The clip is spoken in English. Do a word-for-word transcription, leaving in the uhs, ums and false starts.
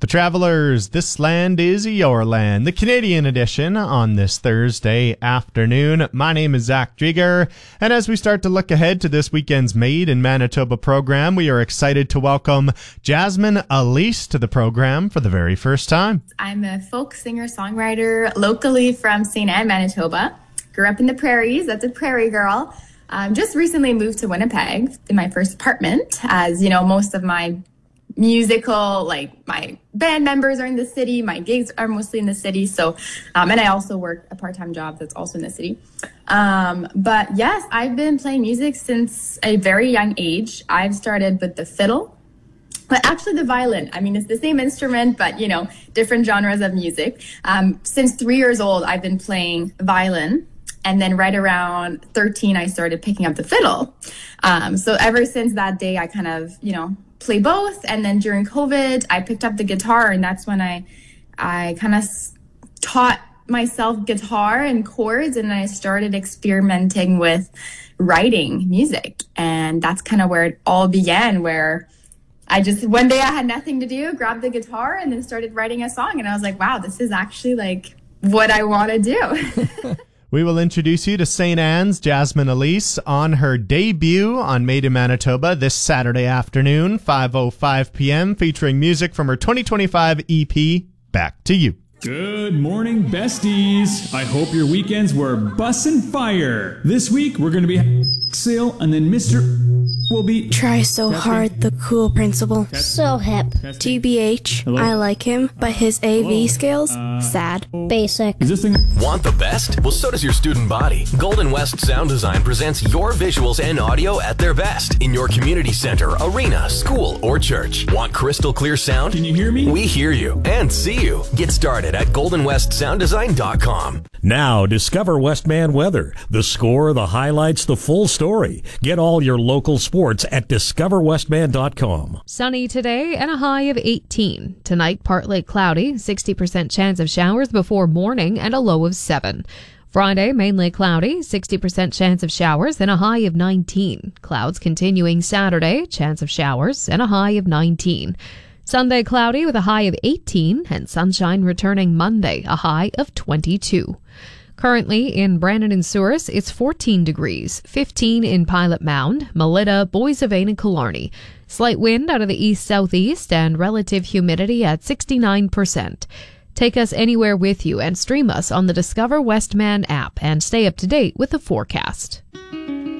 The Travelers, This Land is Your Land, the Canadian edition on this Thursday afternoon. My name is Zach Drieger, and as we start to look ahead to this weekend's Made in Manitoba program, we are excited to welcome Jasmine Elise to the program for the very first time. I'm a folk singer-songwriter locally from Saint Anne, Manitoba. Grew up in the prairies, that's a prairie girl. Um, just recently moved to Winnipeg in my first apartment, as you know, most of my musical, like my band members are in the city, my gigs are mostly in the city. So, um, and I also work a part-time job that's also in the city. Um, but yes, I've been playing music since a very young age. I've started with the fiddle, but actually the violin. I mean, it's the same instrument, but you know, different genres of music. Um, since three years old, I've been playing violin. And then right around thirteen, I started picking up the fiddle. Um, so ever since that day, I kind of, you know, play both. And then during COVID, I picked up the guitar, and that's when I, I kind of taught myself guitar and chords, and I started experimenting with writing music. And that's kind of where it all began, where I just, one day I had nothing to do, grabbed the guitar and then started writing a song. And I was like, wow, this is actually like what I want to do. We will introduce you to Saint Anne's Jasmine Elise on her debut on Made in Manitoba this Saturday afternoon, five oh five p.m., featuring music from her twenty twenty-five E P, Back to You. Good morning, besties. I hope your weekends were bussin' fire. This week, we're going to be sale, and then Mister will be... Try so Testing. hard, the cool principal. Testing. So hip. Testing. T B H, Hello? I like him, but his A V Hello? skills, Uh, sad. Basic. Is this thing... Want the best? Well, so does your student body. Golden West Sound Design presents your visuals and audio at their best in your community center, arena, school, or church. Want crystal clear sound? Can you hear me? We hear you and see you. Get started at golden west sound design dot com. Now, discover Westman Weather. The score, the highlights, the full story. Get all your local sports at discover westman dot com. Sunny today and a high of eighteen. Tonight, partly cloudy, sixty percent chance of showers before morning and a low of seven. Friday, mainly cloudy, sixty percent chance of showers and a high of nineteen. Clouds continuing Saturday, chance of showers and a high of nineteen. Sunday, cloudy with a high of eighteen, and sunshine returning Monday, a high of twenty-two. Currently in Brandon and Souris, it's fourteen degrees, fifteen in Pilot Mound, Melita, Boissevain, and Killarney. Slight wind out of the east-southeast and relative humidity at sixty-nine percent. Take us anywhere with you and stream us on the Discover Westman app and stay up to date with the forecast.